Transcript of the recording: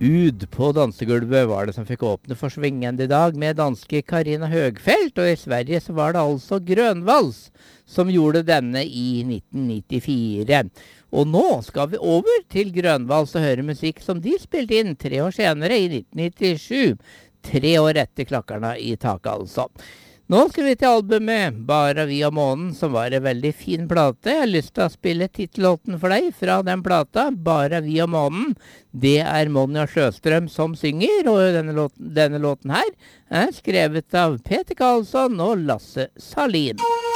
Ud på dansegulvet var det som fikk åpne for svingende i dag med danske Karina Høgfeldt, og i Sverige så var det altså Grönvals som gjorde denne i 1994. Og nå skal vi over til Grönvals og høre musikk som de spilte inn 3 år senere i 1997. 3 år etter Klakkarna i taket altså. Nå skal vi til albumet Bara vi og månen, som var en veldig fin plate. Jeg har lyst til å spille titellåten for deg fra den plata, Bara vi og månen. Det er Monja Sjøstrøm som synger, og denne låten her er skrevet av Peter Karlsson og Lasse Salin.